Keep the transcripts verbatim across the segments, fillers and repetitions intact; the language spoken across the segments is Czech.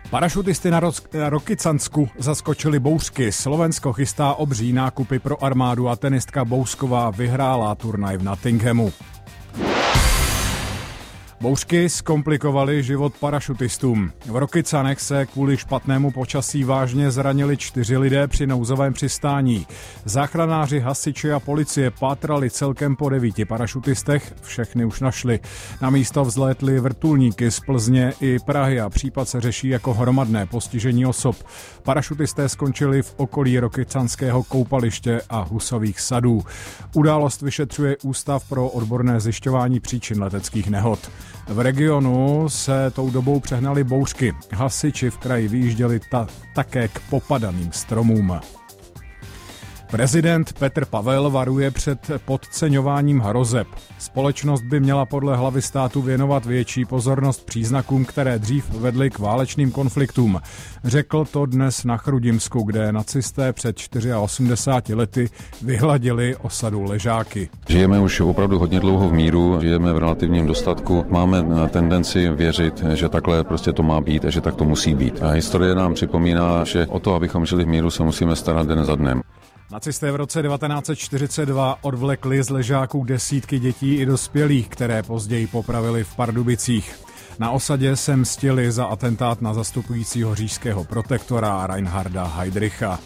Parašutisty na Rokycansku zaskočili bouřky. Slovensko chystá obří nákupy pro armádu a tenistka Bousková vyhrála turnaj v Nottinghamu. Bouřky zkomplikovaly život parašutistům. V Rokycanech se kvůli špatnému počasí vážně zranili čtyři lidé při nouzovém přistání. Záchranáři, hasiči a policie pátrali celkem po devíti parašutistech, všechny už našli. Na místo vzlétly vrtulníky z Plzně i Prahy a případ se řeší jako hromadné postižení osob. Parašutisté skončili v okolí Rokycanského koupaliště a Husových sadů. Událost vyšetřuje Ústav pro odborné zjišťování příčin leteckých nehod. V regionu se tou dobou přehnaly bouřky. Hasiči v kraji vyjížděli ta, také k popadaným stromům. Prezident Petr Pavel varuje před podceňováním hrozeb. Společnost by měla podle hlavy státu věnovat větší pozornost příznakům, které dřív vedly k válečným konfliktům. Řekl to dnes na Chrudimsku, kde nacisté před osmdesáti čtyřmi lety vyhladili osadu Ležáky. Žijeme už opravdu hodně dlouho v míru, žijeme v relativním dostatku. Máme tendenci věřit, že takhle prostě to má být a že tak to musí být. A historie nám připomíná, že o to, abychom žili v míru, se musíme starat den za dnem. Nacisté v roce devatenáct set čtyřicet dva odvlekli z Ležáků desítky dětí i dospělých, které později popravili v Pardubicích. Na osadě se mstili za atentát na zastupujícího říšského protektora Reinharda Heydricha.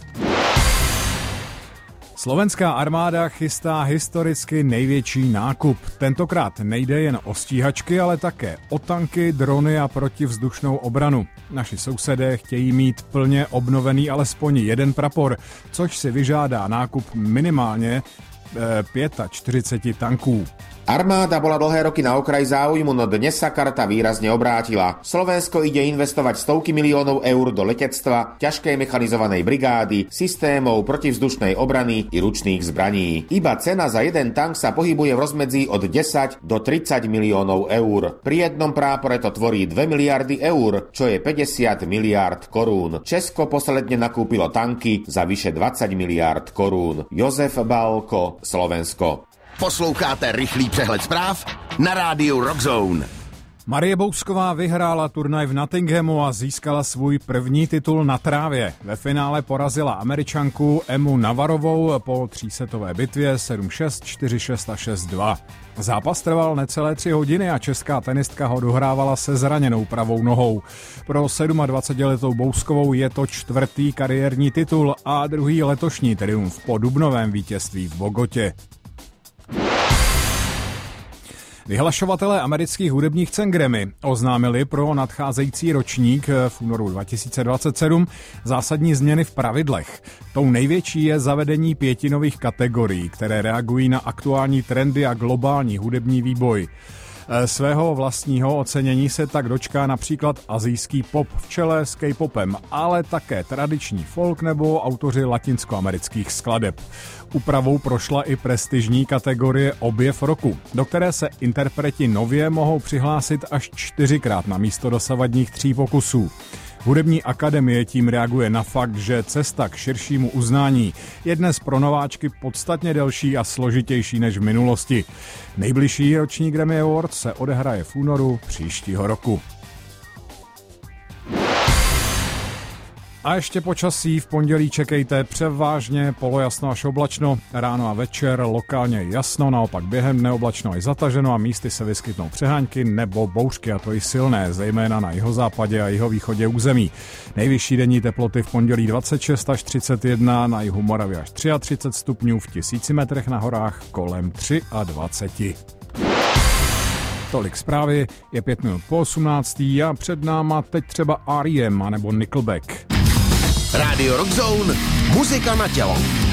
Slovenská armáda chystá historicky největší nákup. Tentokrát nejde jen o stíhačky, ale také o tanky, drony a protivzdušnou obranu. Naši sousedé chtějí mít plně obnovený alespoň jeden prapor, což si vyžádá nákup minimálně čtyřicet pět tanků. Armáda bola dlhé roky na okraji záujmu, no dnes sa karta výrazne obrátila. Slovensko ide investovať stovky miliónov eur do letectva, ťažkej mechanizovanej brigády, systémov protivzdušnej obrany i ručných zbraní. Iba cena za jeden tank sa pohybuje v rozmedzi od desať do tridsať miliónov eur. Pri jednom prápore to tvorí dve miliardy eur, čo je päťdesiat miliárd korún. Česko posledne nakúpilo tanky za vyše dvadsať miliárd korún. Jozef Bálko, Slovensko. Posloucháte rychlý přehled zpráv na rádiu Rockzone. Marie Bousková vyhrála turnaj v Nottinghamu a získala svůj první titul na trávě. Ve finále porazila Američanku Emu Navarovou po třísetové bitvě sedm šest, čtyři šest a šest dva. Zápas trval necelé tři hodiny a česká tenistka ho dohrávala se zraněnou pravou nohou. Pro dvacetisedmiletou Bouskovou je to čtvrtý kariérní titul a druhý letošní triumf po dubnovém vítězství v Bogotě. Vyhlašovatelé amerických hudebních cen Grammy oznámili pro nadcházející ročník v únoru dva tisíce dvacet sedm zásadní změny v pravidlech. Tou největší je zavedení pěti nových kategorií, které reagují na aktuální trendy a globální hudební vývoj. Svého vlastního ocenění se tak dočká například asijský pop v čele s K-popem, ale také tradiční folk nebo autoři latinskoamerických skladeb. Úpravou prošla i prestižní kategorie Objev roku, do které se interpreti nově mohou přihlásit až čtyřikrát na místo dosavadních tří pokusů. Hudební akademie tím reaguje na fakt, že cesta k širšímu uznání je dnes pro nováčky podstatně delší a složitější než v minulosti. Nejbližší roční Grammy Awards se odehraje v únoru příštího roku. A ještě počasí v pondělí čekejte převážně polojasno až oblačno, ráno a večer lokálně jasno, naopak během dne oblačno i zataženo a místy se vyskytnou přehánky nebo bouřky, a to i silné, zejména na jihozápadě a jihovýchodě území. Nejvyšší denní teploty v pondělí dvacet šest až třicet jedna, na jihu Moravy až třicet tři stupňů, v tisíci metrech na horách kolem dvacet tři. Tolik zprávy, je pět minut po osmnáctý a před náma teď třeba R E M anebo Nickelback. Rádio Rockzone, muzika na tělo.